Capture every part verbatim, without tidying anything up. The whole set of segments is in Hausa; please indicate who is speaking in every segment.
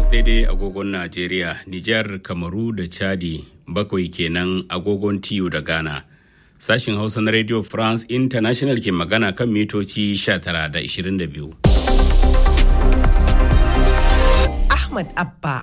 Speaker 1: daidai agogon Najeriya, Nijar, Kamaru da Chadi, bakwai kenan agogon Tiyo da Ghana. Sashin Hausa na Radio France International ke magana kan mitoci sha tara da ishirin da biyu.
Speaker 2: Ahmad Abba.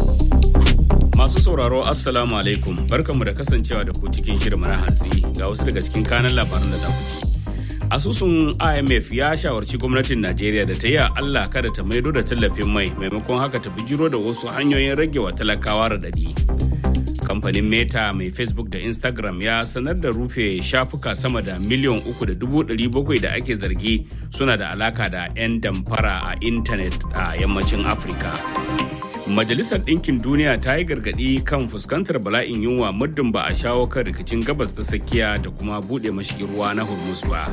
Speaker 1: Masu sauraro Assalamu alaikum, barkanmu da kasancewa da ku cikin shirin na hantsi ga wasu daga cikin kanan labaran da za ku ci. Asusun I M F ya shawarci gwamnatin Najeriya da ta yi Allah kada ta maido da tallafin mai maimakon haka ta bijiro da wasu hanyoyin rage wa talakawa raɗaɗi. Kamfanin Meta mai Facebook da Instagram ya sanar da rufe shafuka sama da miliyan uku da dubu ɗari bakwai da ake zargi suna da alaka da 'yan damfara a intanet a yammacin Afirka. Majalisar Ɗinkin Duniya ta yi gargaɗi kan fuskantar bala'in yunwa muddin ba a shawo kan rikicin gabas ta tsakiya da kuma buɗe mashigin ruwa na Hormuz ba.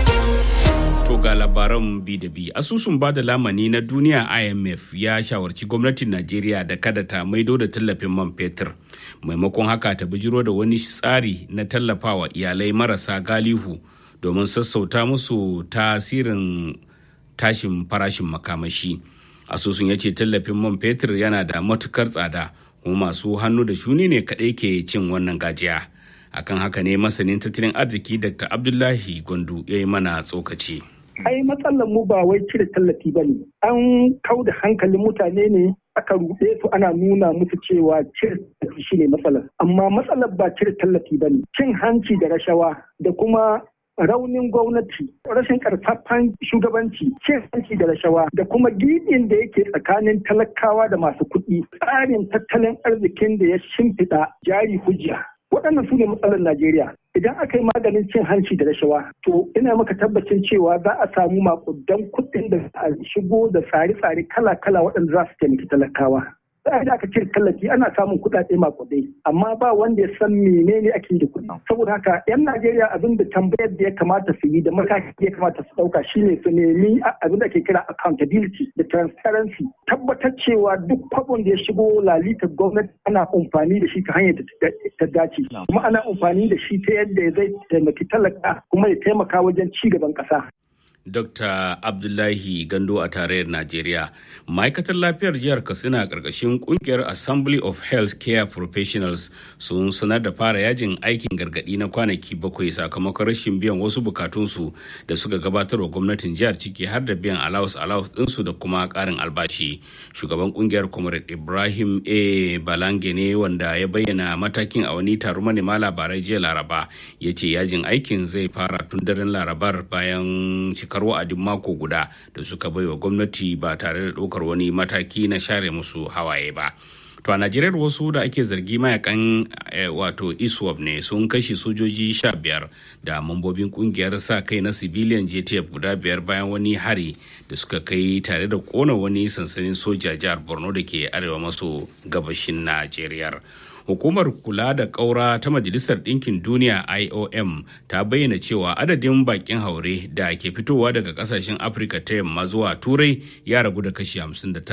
Speaker 1: To ga labaran bi da bi. Asusun bada lamani na duniya I M F ya shawarci gwamnatin Najeriya da kada ta maido da tallafin man fetur. Maimakon haka ta bijiro da wani tsari na tallafawa iyalai marasa galihu domin sassauta musu tasirin tashin farashin makamashi. Asusun ya ce tallafin man fetur yana da matukar tsada kuma masu hannu da shuni ne kaɗai ke cin wannan gajiya. Akan haka ne masanin tattalin arziki Doctor Abdullahi Gondu ya yi mana tsokaci.
Speaker 3: Ai matsalar mu ba wai cire tallafi ba ne. An kau da hankalin mutane ne aka ruɗe su ana nuna musu cewa cire tallafi shine matsalar. Amma matsalar ba cire tallafi ba ne. Cin hanci da rashawa da kuma raunin gwamnati, rashin karfafan shugabanci, cin hanci da rashawa da kuma gibin da yake tsakanin talakawa da masu kuɗi, tsarin tattalin arzikin da ya shimfiɗa jari hujja. Waɗannan su ne matsalar Najeriya. Idan aka yi maganin cin hanci da rashawa, to ina maka tabbacin cewa za a samu makudan kuɗin da a shigo da tsare-tsare kala-kala waɗanda za su taimaki talakawa. Sai da aka cire tallafi ana samun kuɗaɗe makudai, amma ba wanda ya san menene ake da kuɗi. Saboda haka 'yan Najeriya abin da tambayar da ya kamata su yi da mataki da ya kamata su ɗauka shine su nemi abin da ake kira accountability da transparency. Tabbatar cewa duk kwabon da ya shigo lalitar gwamnati ana amfani da shi ta hanyar da ta dace. Kuma ana amfani da shi ta yadda zai taimaki talaka kuma ya taimaka wajen ci gaban ƙasa.
Speaker 1: Doctor Abdullahi Gando a tarayyar Najeriya. Ma'aikatar lafiyar jihar Katsina ƙarƙashin ƙungiyar Assembly of Health Care Professionals sun sanar da fara yajin aikin gargaɗi na kwanaki bakwai sakamakon rashin biyan wasu bukatunsu da suka gabatar wa gwamnatin jihar ciki har da biyan allowance allowance ɗinsu da kuma ƙarin albashi. Shugaban ƙungiyar Comrade Ibrahim A. Balange ne wanda ya bayyana matakin a wani taron manema labarai jiya Laraba. Ya ce yajin aikin zai fara tun daren Larabar bayan cikar wa'adin mako guda da suka baiwa gwamnati ba tare da ɗaukar wani mataki na share musu hawaye ba. To a Najeriya wasu da ake zargi mayakan wato ISWAP ne sun kashe sojoji sha biyar da mambobin kungiyar sa kai na civilian J T F guda biyar bayan wani hari da suka kai tare da kona wani sansanin soja jihar Borno da ke arewa maso gabashin Najeriya. Hukumar kula da ƙaura ta Majalisar Ɗinkin Duniya I O M ta bayyana cewa adadin bakin haure da ke fitowa daga ƙasashen Afirka ta yamma zuwa Turai ya ragu da kashi hamsin da tara